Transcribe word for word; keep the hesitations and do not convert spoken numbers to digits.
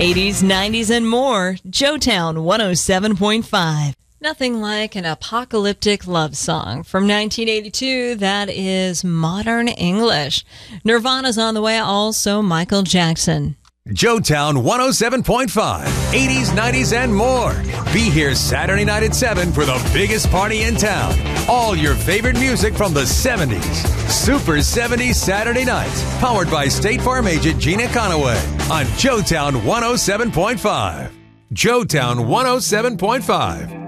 eighties, nineties, and more. Joetown one oh seven point five. Nothing like an apocalyptic love song. From nineteen eighty-two, that is Modern English. Nirvana's on the way, also Michael Jackson. Joetown one oh seven point five, eighties, nineties, and more. Be here Saturday night at seven for the biggest party in town. All your favorite music from the seventies. Super seventies Saturday nights. Powered by State Farm agent Gina Conaway on Joetown one oh seven point five. Joetown one oh seven point five.